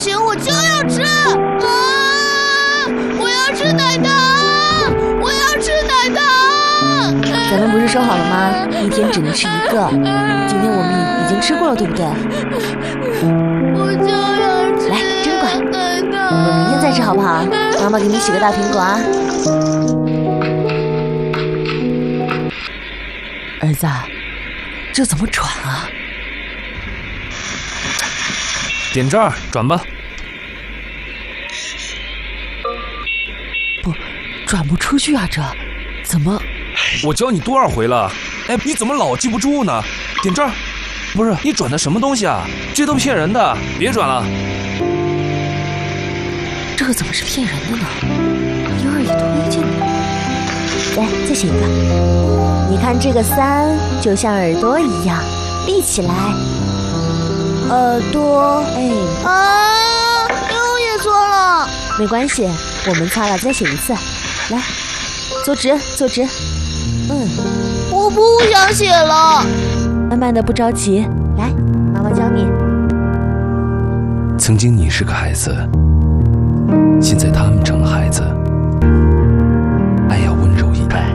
行，我就要吃啊！我要吃奶糖，我要吃奶糖。 咱们不是说好了吗？一天只能吃一个。今天我们已经吃过了，对不对？ 我就要吃。 来，真乖。 奶糖。 我们明天再吃好不好？妈妈给你洗个大苹果啊。儿子，这怎么转啊？ 点这儿转吧。 不，转不出去啊，这怎么？ 我教你多少回了？哎，你怎么老记不住呢？点这儿，不是你转的什么东西啊？这都骗人的，别转了。 这个怎么是骗人的呢？1、2也推进了。来，再写一个。你看这个3就像耳朵一样，立起来。耳朵，哎， 啊，又写错了。 没关系，我们擦了再写一次。来，坐直，坐直。 我不想写了。 慢慢的，不着急。来，妈妈教你。 曾经你是个孩子，现在他们成了孩子，爱要温柔以待。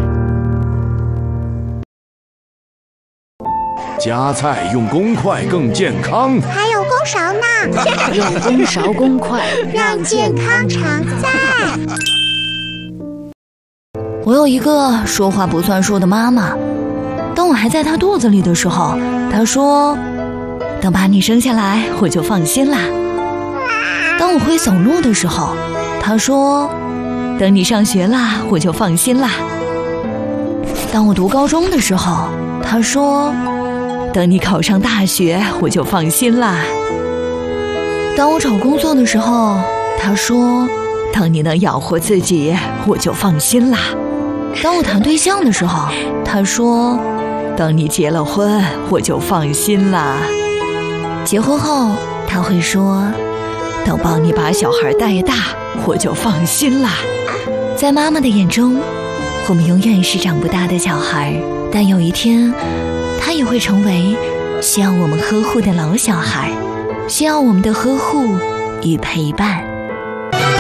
夹菜用公筷更健康， 还有公勺呢。 用公勺公筷， 让健康常在。 我有一个说话不算数的妈妈，当我还在她肚子里的时候，她说：“等把你生下来，我就放心啦。”当我会走路的时候，她说：“等你上学啦，我就放心啦。”当我读高中的时候，她说：“等你考上大学，我就放心啦。”当我找工作的时候，她说：“等你能养活自己，我就放心啦。”当我谈对象的时候，她说：“等你结了婚，我就放心啦。”结婚后，她会说：“等帮你把小孩带大，我就放心啦。”在妈妈的眼中，我们永远是长不大的小孩，但有一天，她也会成为需要我们呵护的老小孩，需要我们的呵护与陪伴。